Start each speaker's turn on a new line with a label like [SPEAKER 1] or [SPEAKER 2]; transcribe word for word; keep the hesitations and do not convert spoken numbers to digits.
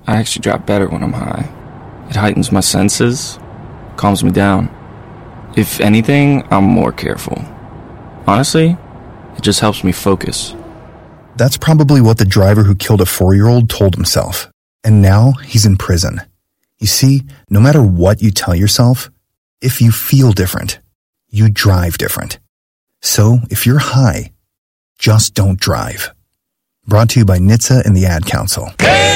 [SPEAKER 1] I actually drive better when I'm high. It heightens my senses, calms me down. If anything, I'm more careful. Honestly, it just helps me focus.
[SPEAKER 2] That's probably what the driver who killed a four-year-old told himself. And now he's in prison. You see, no matter what you tell yourself, if you feel different, you drive different. So if you're high, just don't drive. Brought to you by N H T S A and the Ad Council. Hey!